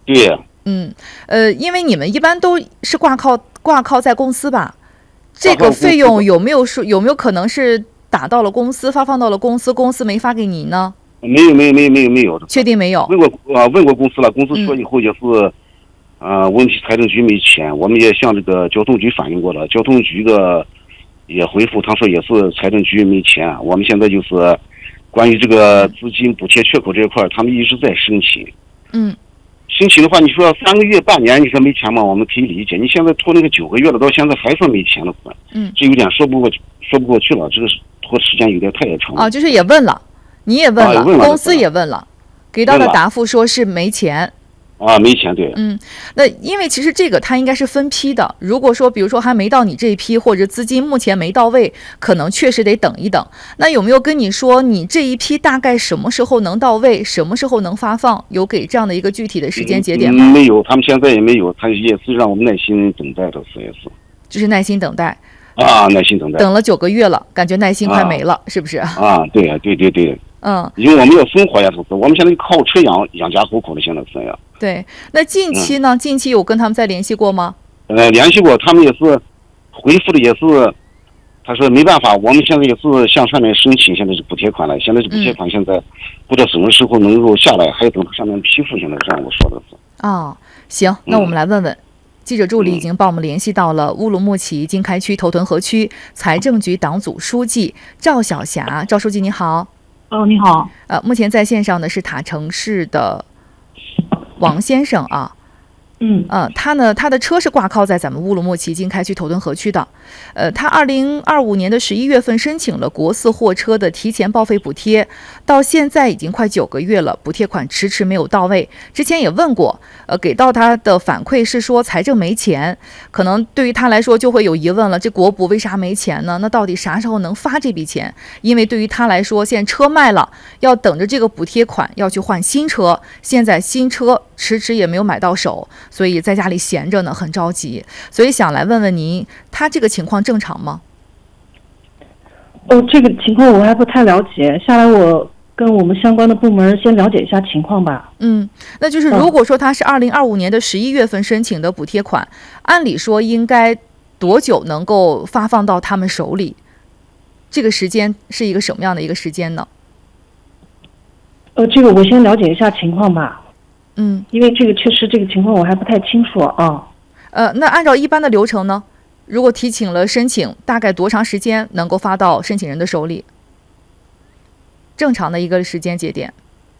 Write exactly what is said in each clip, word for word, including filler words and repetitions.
对呀。 嗯，呃，因为你们一般都是挂靠挂靠在公司吧？这个费用有没有说有没有可能是打到了公司，发放到了公司，公司没发给你呢？ 没有，没有，没有，没有，没有。 确定没有？ 问过啊、呃，问过公司了，公司说以后也是，啊、嗯呃，问题财政局没钱，我们也向这个交通局反映过了，交通局的也回复，他说也是财政局没钱。我们现在就是关于这个资金补贴缺口这一块，他们一直在申请。 嗯。 申请的话，你说三个月、半年，你说没钱吗？我们可以理解。你现在拖那个九个月了，到现在还算没钱了， 嗯， 这有点说不过去，说不过去了。这个拖时间有点太长了。 啊，就是也问了，你也问了， 啊、问了公司也问了，给到的答复说是没钱。 啊，没钱，对。 嗯，那因为其实这个它应该是分批的。如果说，比如说还没到你这一批，或者资金目前没到位，可能确实得等一等。那有没有跟你说，你这一批大概什么时候能到位，什么时候能发放？有给这样的一个具体的时间节点吗？ 嗯、没有，他们现在也没有，他也是让我们耐心等待的，是也是。 就是耐心等待。 啊，耐心等待。 等了九个月了，感觉耐心快没了，啊、是不是？ 啊，对呀、啊，对对对。 嗯， 因为我们要生活呀，是不是？我们现在靠车养养家糊口的，现在是呀。 对，那近期呢？嗯、近期有跟他们再联系过吗？ 呃，联系过，他们也是回复的，也是他说没办法，我们现在也是向上面申请，现在是补贴款了。现在是补贴款，现在不知道什么时候能够下来，还等上面批复。现在这样我说的是。 哦，行，那我们来问问。嗯，记者助理已经帮我们联系到了乌鲁木齐经开区头屯河区财政局党组书记赵晓霞。赵书记你好。 哦，你好。 呃，目前在线上的是塔城市的王先生啊。 嗯， 呃，他呢，他的车是挂靠在咱们乌鲁木齐经开区头屯河区的。呃，他二零二五年的十一月份申请了国四货车的提前报废补贴，到现在已经快九个月了，补贴款迟迟没有到位。之前也问过，呃，给到他的反馈是说财政没钱，可能对于他来说就会有疑问了，这国补为啥没钱呢？那到底啥时候能发这笔钱？因为对于他来说，现在车卖了，要等着这个补贴款要去换新车，现在新车迟迟也没有买到手。所以在家里闲着呢，很着急，所以想来问问您，他这个情况正常吗？ 哦，这个情况我还不太了解，下来我跟我们相关的部门先了解一下情况吧。 嗯，那就是如果说他是二零二五年的十一月份申请的补贴款，按理说应该多久能够发放到他们手里？这个时间是一个什么样的一个时间呢？ 呃，这个我先了解一下情况吧。 嗯， 因为这个确实这个情况我还不太清楚啊。 呃，那按照一般的流程呢，如果提请了申请，大概多长时间能够发到申请人的手里？正常的一个时间节点。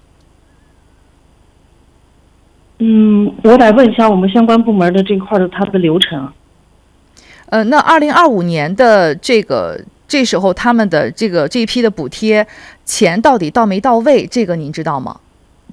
嗯，我得问一下我们相关部门的这块的它的流程。 呃，那二零二五年的这个这时候他们的这个这一批的补贴钱到底到没到位？这个您知道吗？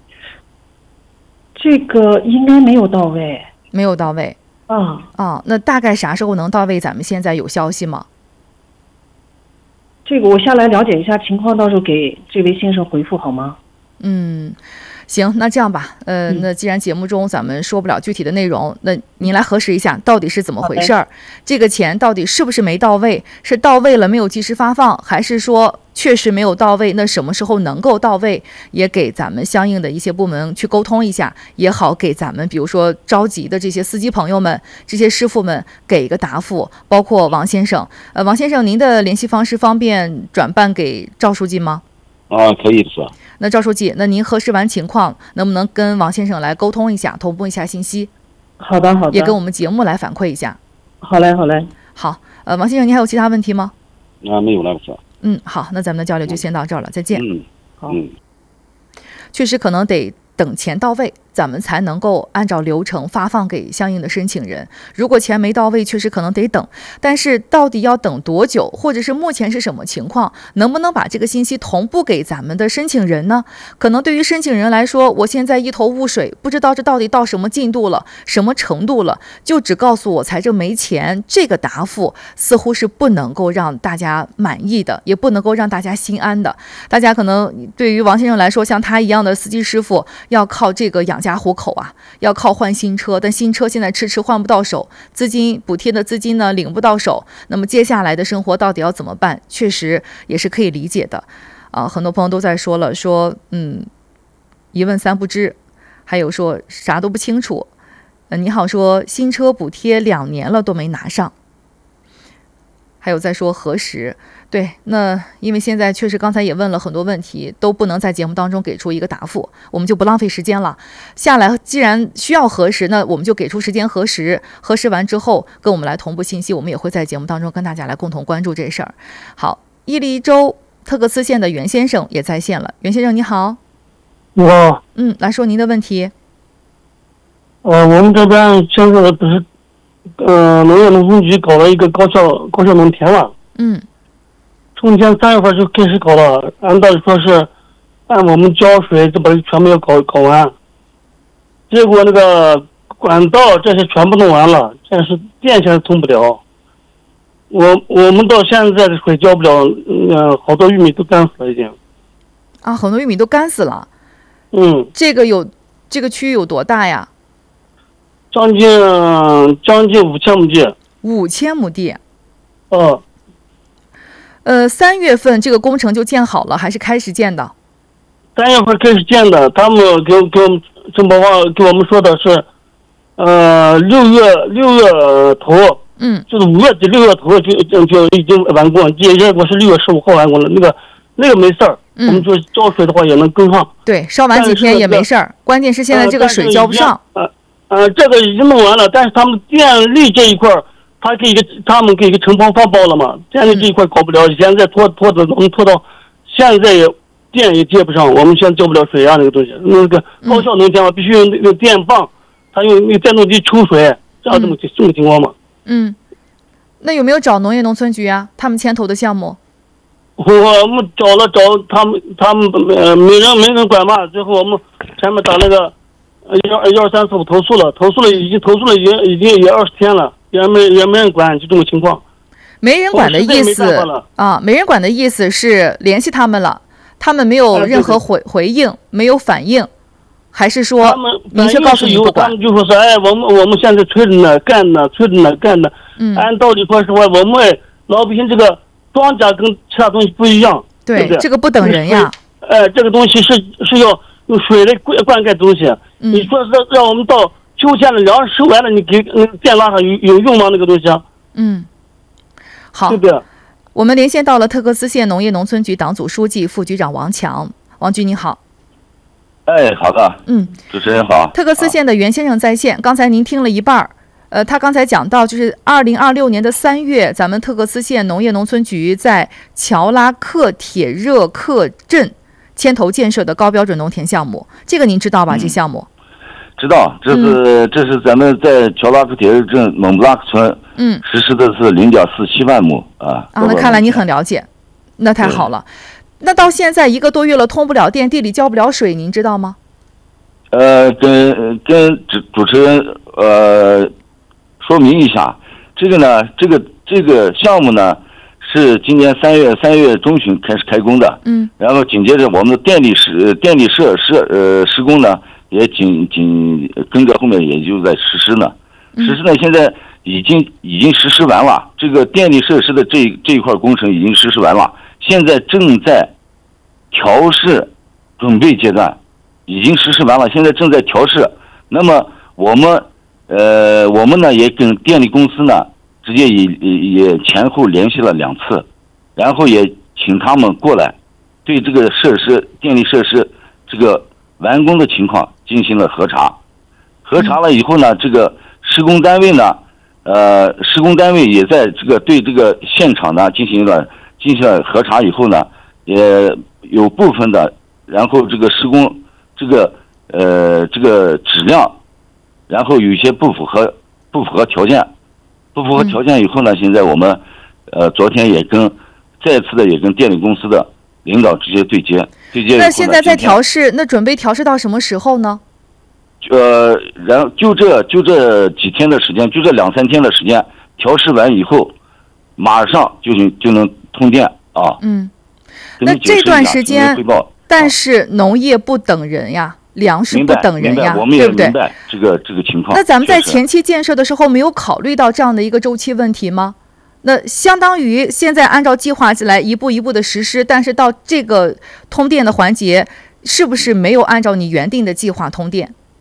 这个应该没有到位， 没有到位。 啊啊，那大概啥时候能到位？咱们现在有消息吗？ 这个我下来了解一下情况，到时候给这位先生回复好吗？ 嗯，行，那这样吧，呃， 嗯、 那既然节目中咱们说不了具体的内容，那您来核实一下到底是怎么回事儿？这个钱到底是不是没到位？是到位了没有及时发放，还是说确实没有到位？那什么时候能够到位？也给咱们相应的一些部门去沟通一下，也好给咱们比如说着急的这些司机朋友们、这些师傅们给一个答复。包括王先生，呃，王先生，您的联系方式方便转办给赵书记吗？ 啊，可以是。 那赵书记，那您核实完情况，能不能跟王先生来沟通一下，同步一下信息？ 好的，好的。 也跟我们节目来反馈一下。 好嘞，好嘞。 好，呃，王先生，您还有其他问题吗？ 啊，没有了，是。 嗯，好，那咱们的交流就先到这儿了，再见。 嗯， 好。 嗯， 确实可能得等钱到位，咱们才能够按照流程发放给相应的申请人。如果钱没到位，确实可能得等，但是到底要等多久，或者是目前是什么情况，能不能把这个信息同步给咱们的申请人呢？可能对于申请人来说，我现在一头雾水，不知道这到底到什么进度了，什么程度了，就只告诉我财政没钱，这个答复似乎是不能够让大家满意的，也不能够让大家心安的。大家可能对于王先生来说，像他一样的司机师傅要靠这个养家糊口啊，要靠换新车，但新车现在迟迟换不到手，资金补贴的资金呢领不到手，那么接下来的生活到底要怎么办？确实也是可以理解的啊。很多朋友都在说了，说嗯，一问三不知， 还有说啥都不清楚。呃，你好说新车补贴两年了都没拿上。还有在说核实，对，那因为现在确实刚才也问了很多问题，都不能在节目当中给出一个答复，我们就不浪费时间了。下来既然需要核实，那我们就给出时间核实，核实完之后跟我们来同步信息，我们也会在节目当中跟大家来共同关注这事儿。好，伊犁州特克斯县的袁先生也在线了，袁先生你好。 你好。 嗯，来说您的问题。 呃，我们这边现在不是。呃，农业农村局搞了一个高效高效农田了。 嗯。 从前三月份就开始搞了，按道理说是按我们浇水，这把全部要搞搞完。结果那个管道这些全部弄完了，但是电现在通不了。我我们到现在的水浇不了，呃，好多玉米都干死了已经。 啊，很多玉米都干死了。 嗯。这个有这个区域有多大呀？ 将近将近五千亩地， 五千亩地， 哦， 呃，三月份这个工程就建好了，还是开始建的？ 三月份开始建的，他们给给我们承包方给我们说的是，呃，六月六月头， 嗯， 就是五月底六月头就就就已经完工，结结果是六月十五号完工了，那个那个没事儿， 嗯、 我们说浇水的话也能跟上， 对，烧完几天也没事儿，关键是现在这个水浇不上。 呃呃，这个已经弄完了，但是他们电力这一块儿，他给一个他们给一个承包方包了嘛，电力这一块搞不了，现在拖拖的能拖到现在也电也接不上，我们现在浇不了水啊，那个东西，那个高效农田嘛，必须用那个电棒，他用那个电动机抽水，这样这么这么情况嘛。 嗯，那有没有找农业农村局啊？他们牵头的项目？ 我们找了找他们，他们呃没人没人管嘛，最后我们前面打那个。幺幺三四五投诉了，投诉了已经投诉了已经已经也二十天了，也没也没人管，就这种情况。 没人管的意思啊，没人管的意思是联系他们了，他们没有任何回、啊、回应，没有反应，还是说明确告诉你不管？ 他们就说是哎，我们我们现在催着呢，干呢，催着呢，干呢。 嗯。 按道理说实话，我们老百姓这个庄稼跟其他东西不一样， 对， 对不对？ 这个不等人呀。 哎、呃，这个东西是是要用水来灌灌溉东西。 嗯、 你说是让我们到秋天了，粮食收完了，你给那个电拉上有有用吗？那个东西啊？ 嗯，好， 对不对？ 我们连线到了特克斯县农业农村局党组书记、副局长王强。王局你好。 哎，好的。 嗯， 主持人好。 特克斯县的袁先生在线，刚才您听了一半儿。呃，他刚才讲到，就是二零二六年的三月，咱们特克斯县农业农村局在乔拉克铁热克镇牵头建设的高标准农田项目，这个您知道吧？嗯、这项目。 知道，这是、嗯、这是咱们在乔拉克铁热镇蒙布拉克村， 嗯， 实施的是零点四七万亩啊。 啊，那看来你很了解，那太好了。那到现在一个多月了，通不了电，地里浇不了水，您知道吗？ 呃，跟跟主主持人呃说明一下，这个呢，这个这个项目呢是今年三月三月中旬开始开工的， 嗯， 然后紧接着我们的电力施电力设施呃施工呢。也紧紧跟着后面也就在实施呢，实施呢现在已经已经实施完了，这个电力设施的这这一块工程已经实施完了，现在正在调试准备阶段，已经实施完了，现在正在调试。那么我们呃我们呢也跟电力公司呢直接也也前后联系了两次，然后也请他们过来对这个设施电力设施这个完工的情况进行了核查，核查了以后呢，这个施工单位呢，呃，施工单位也在这个对这个现场呢进行了进行了核查以后呢，也有部分的，然后这个施工这个呃这个质量，然后有一些不符合不符合条件，不符合条件以后呢，现在我们呃昨天也跟再次的也跟电力公司的领导直接对接。 那现在在调试，那准备调试到什么时候呢？ 呃，然后就这就这几天的时间，就这两三天的时间，调试完以后，马上就就能通电啊。 嗯，那这段时间，但是农业不等人呀，粮食不等人呀， 我们也对不对？ 明白这个这个情况。 那咱们在前期建设的时候，没有考虑到这样的一个周期问题吗？那相当于现在按照计划来一步一步的实施，但是到这个通电的环节，是不是没有按照你原定的计划通电？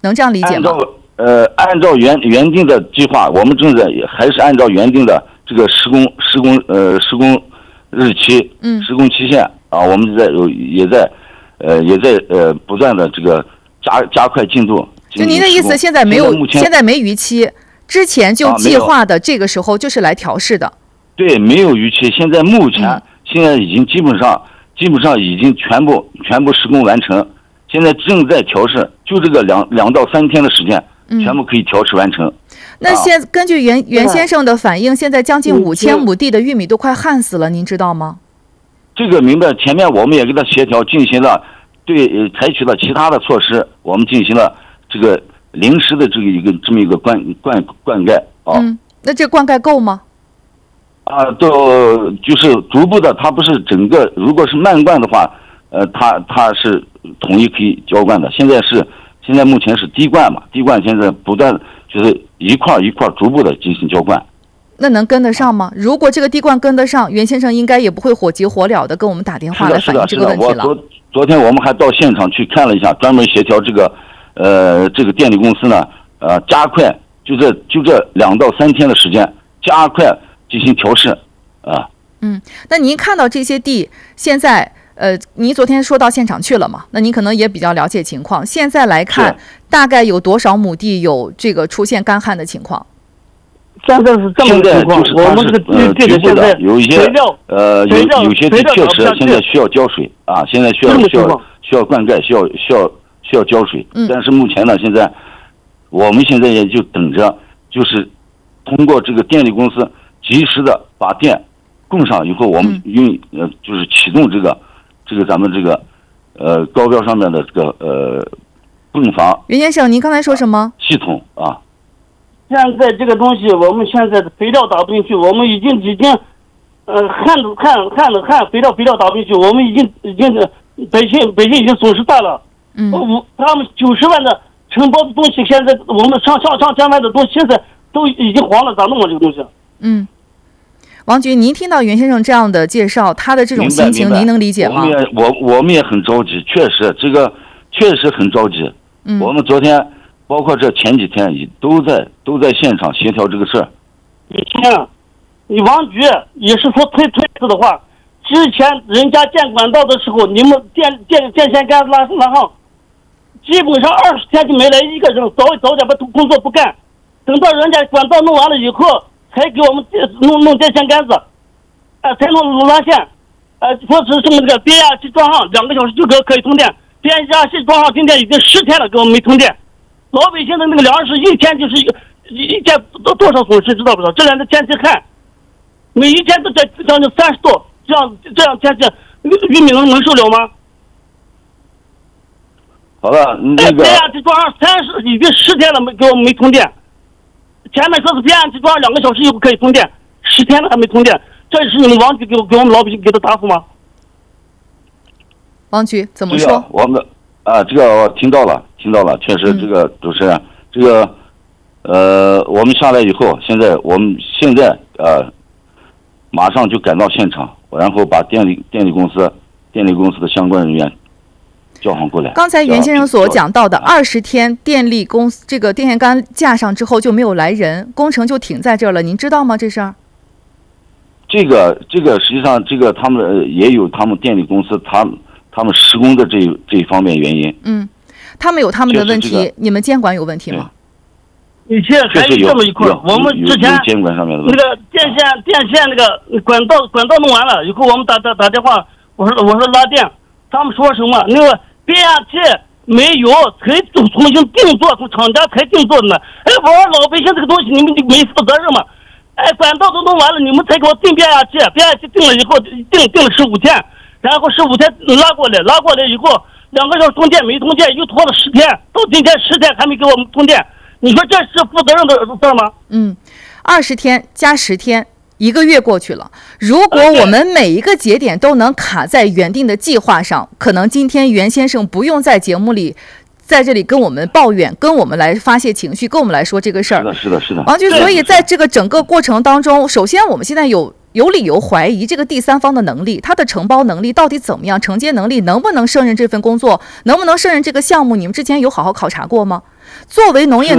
能这样理解吗？ 按照呃按照原原定的计划，我们正在还是按照原定的这个施工施工呃施工日期， 嗯， 施工期限啊，我们在有也在呃也在呃不断的这个加加快进度。 就您的意思，现在没有现在没逾期，之前就计划的这个时候就是来调试的。啊、 对，没有逾期。现在目前、嗯、现在已经基本上基本上已经全部全部施工完成，现在正在调试，就这个两两到三天的时间，嗯、全部可以调试完成。 那现、啊、根据袁袁先生的反映，现在将近五千亩地的玉米都快旱死了，您知道吗？ 这个明白，前面我们也跟他协调，进行了对呃采取了其他的措施，我们进行了这个临时的这个一个这么一个灌灌灌溉啊。 嗯，那这灌溉够吗？ 啊，都就是逐步的，它不是整个，如果是慢灌的话，呃，它它是统一可以浇灌的。现在是现在目前是滴灌嘛，滴灌现在不断就是一块一块逐步的进行浇灌。 那能跟得上吗？如果这个滴灌跟得上，袁先生应该也不会火急火燎的跟我们打电话来反映这个问题了。 是的，是的，我昨昨天我们还到现场去看了一下，专门协调这个呃这个电力公司呢，呃加快就这就这两到三天的时间，加快进行调试啊。 嗯，那您看到这些地现在呃，您昨天说到现场去了嘛？那您可能也比较了解情况。现在来看，大概有多少亩地有这个出现干旱的情况？ 现在是这么个情况，我们这个呃这个现在有一些呃有有些地确实现在需要浇水啊，现在需要需要需要灌溉，需要需要需要浇水。 嗯。 但是目前呢，现在我们现在也就等着，就是通过这个电力公司及时的把电供上以后，我们用呃就是启动这个这个咱们这个呃高标上面的这个呃泵房。 袁先生，您刚才说什么？ 系统啊。 现在这个东西，我们现在的肥料打不进去，我们已经已经，呃，旱的旱旱的旱，肥料肥料打不进去，我们已经已经百姓百姓已经损失大了。 嗯。 我他们九十万的承包的东西，现在我们上上上千万的东西，现在都已经黄了，咋弄啊这个东西？ 嗯。王局，您听到袁先生这样的介绍，他的这种心情，您能理解吗？ 我们也我我们也很着急，确实这个确实很着急。 嗯。 我们昨天。包括这前几天也都在都在现场协调这个事儿。 以前，你王局也是说推推辞的话，之前人家建管道的时候，你们电电电线杆拉拉上，基本上二十天就没来一个人，早早点把工作不干，等到人家管道弄完了以后，才给我们弄弄电线杆子，啊、呃，才弄拉线，呃，说是这么这个变压器装上两个小时就可可以通电，变压器装上今天已经十天了，给我们没通电。老百姓的那个粮食一天就是一个一天多多少损失知道不知道？这两天天气旱，每一天都在将近三十度，这样这样天气，玉米能能受了吗？ 好了，那个。 变压器装上三十已经十天了，没给我们没通电。前面说是变压器装上两个小时以后可以通电，十天了还没通电，这是你们王局给给我们老百姓给的答复吗？ 王局怎么说？ 我们。啊，这个我听到了，听到了，确实，这个主持人，嗯、这个，呃，我们下来以后，现在我们现在呃，马上就赶到现场，然后把电力电力公司电力公司的相关人员叫上过来。 刚才袁先生所讲到的二十天，电力公司这个电线杆架上之后就没有来人，工程就停在这儿了，您知道吗？这事儿？ 这个这个实际上，这个他们也有他们电力公司他们。他们施工的这这一方面原因， 嗯，他们有他们的问题，这个、你们监管有问题吗？ 以前还有这么一块，我们之前监管上面的那个电线电线那个管道管道弄完了以后，我们打打打电话，我说我说拉电，他们说什么那个变压器没有，才重新定做，从厂家才定做的呢。哎，我说老百姓这个东西你们没负责任嘛？哎，管道都弄完了，你们才给我定变压器，变压器定了以后定定了十五天。然后十五天拉过来，拉过来以后两个小时通电没通电，又拖了十天，到今天十天还没给我们通电，你说这是负责任的事吗？ 嗯，二十天加十天，一个月过去了。如果我们每一个节点都能卡在原定的计划上，可能今天袁先生不用在节目里，在这里跟我们抱怨，跟我们来发泄情绪，跟我们来说这个事儿。 是的，是的，是的。 王局，所以在这个整个过程当中，首先我们现在有。有理由怀疑这个第三方的能力，他的承包能力到底怎么样，承接能力能不能胜任这份工作，能不能胜任这个项目，你们之前有好好考察过吗？ 作为农业